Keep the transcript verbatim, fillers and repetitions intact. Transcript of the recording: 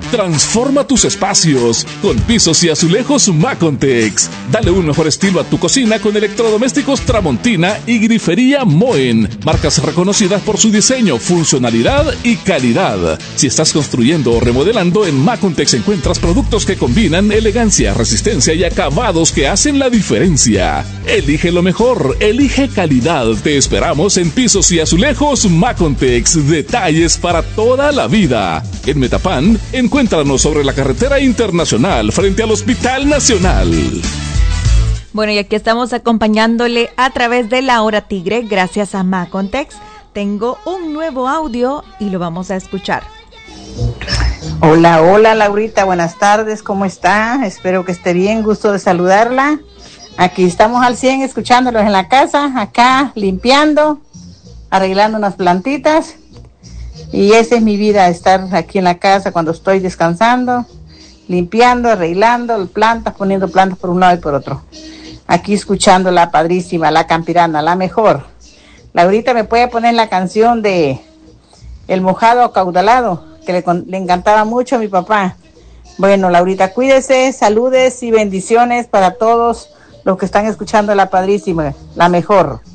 Transforma tus espacios con pisos y azulejos Macontex. Dale un mejor estilo a tu cocina con electrodomésticos Tramontina y grifería Moen, marcas reconocidas por su diseño, funcionalidad y calidad. Si estás construyendo o remodelando, en Macontex encuentras productos que combinan elegancia, resistencia y acabados que hacen la diferencia. Elige lo mejor, elige calidad. Te esperamos en pisos y azulejos Macontex. Detalles para toda la vida. En Metapán, encuéntranos sobre la carretera internacional frente al Hospital Nacional. Bueno, y aquí estamos acompañándole a través de la Hora Tigre, gracias a Macontex. Tengo un nuevo audio y lo vamos a escuchar. Hola, hola Laurita, buenas tardes, ¿cómo está? Espero que esté bien, gusto de saludarla. Aquí estamos al cien escuchándolos en la casa, acá limpiando, arreglando unas plantitas. Y esa es mi vida, estar aquí en la casa cuando estoy descansando, limpiando, arreglando plantas, poniendo plantas por un lado y por otro. Aquí escuchando la padrísima, la campirana, la mejor. Laurita, ¿me puede poner la canción de El Mojado Acaudalado? Que le, le encantaba mucho a mi papá. Bueno, Laurita, cuídese, saludes y bendiciones para todos los que están escuchando la padrísima, la mejor.